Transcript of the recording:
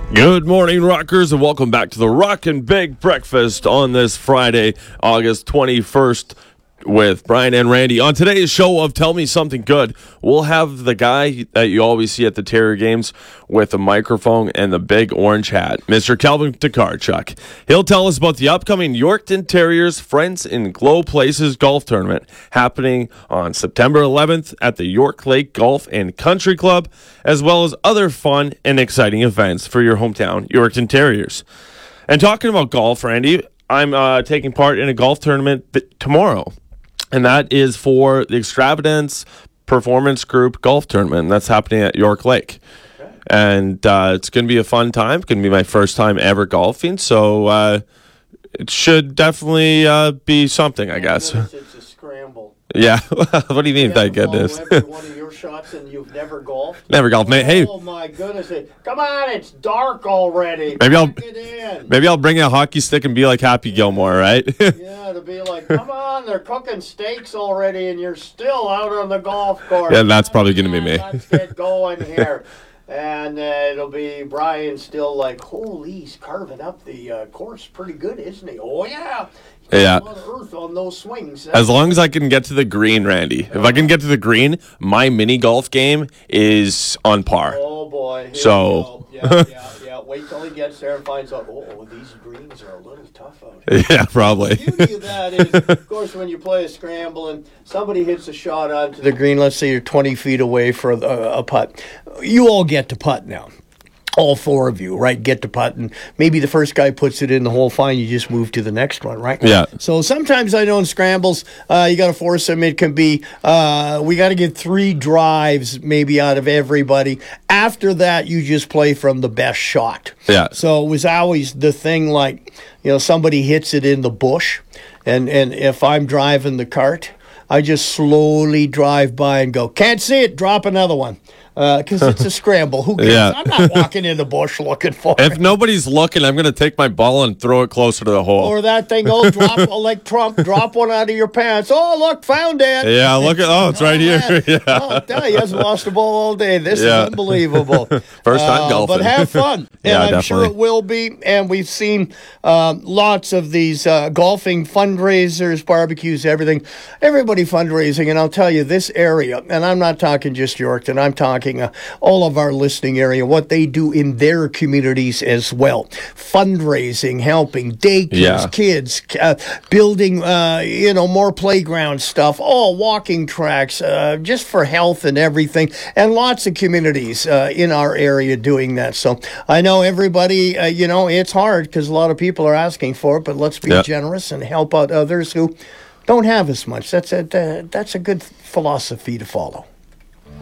Good morning, rockers, and welcome back to the Rockin' Big Breakfast on this Friday, August 21st, with Brian and Randy. On today's show of Tell Me Something Good, we'll have the guy that you always see at the Terrier games with the microphone and the big orange hat, Mr. Calvin Tokarchuk. He'll tell us about the upcoming Yorkton Terriers Friends in Glow Places golf tournament happening on September 11th at the York Lake Golf and Country Club, as well as other fun and exciting events for your hometown Yorkton Terriers. And talking about golf, Randy, I'm taking part in a golf tournament tomorrow. And that is for the Extravagance Performance Group Golf Tournament. And that's happening at York Lake. Okay. And it's going to be a fun time. It's going to be my first time ever golfing. So it should definitely be something, I guess. It's a scramble. Yeah. What do you mean, thank goodness? Every one of your shots and you've never golfed? Never golfed. Hey. Oh, my goodness. Come on, it's dark already. Maybe I'll bring a hockey stick and be like Happy Gilmore, right? Yeah, to be like, come on, they're cooking steaks already and you're still out on the golf course. Yeah, that's probably going to be me. Let's get going here. And it'll be Brian still like, holy, he's carving up the course pretty good, isn't he? Oh, yeah. Yeah. A lot of earth on those swings. As long as I can get to the green, Randy. If I can get to the green, my mini golf game is on par. Oh, boy. So. Yeah. Wait till he gets there and finds out, these greens are a little tough out here. Yeah, probably. The beauty of that is, of course, when you play a scramble and somebody hits a shot onto the green, let's say you're 20 feet away for a putt, you all get to putt now. All four of you, right, get to putt, and maybe the first guy puts it in the hole fine, you just move to the next one, right? Yeah. So sometimes I know in scrambles, you got to force them. It can be, we got to get 3 drives maybe out of everybody. After that, you just play from the best shot. Yeah. So it was always the thing like, somebody hits it in the bush, and if I'm driving the cart, I just slowly drive by and go, can't see it, drop another one. Because it's a scramble. Who cares? Yeah. I'm not walking in the bush looking for it. If nobody's looking, I'm going to take my ball and throw it closer to the hole. Or that thing, like Trump, drop one out of your pants. Oh, look, found it. Yeah, look at, it's right here. Yeah. I'll tell you, he hasn't lost a ball all day. This is unbelievable. First time golfing. But have fun. Yeah, and I'm sure definitely. it will be. And we've seen lots of these golfing fundraisers, barbecues, everything. Everybody fundraising. And I'll tell you, this area, and I'm not talking just Yorkton, I'm talking all of our listening area, what they do in their communities as well. Fundraising, helping, daycares, kids, building, more playground stuff, walking tracks, just for health and everything. And lots of communities in our area doing that. So I know everybody, it's hard because a lot of people are asking for it, but let's be generous and help out others who don't have as much. That's a good philosophy to follow.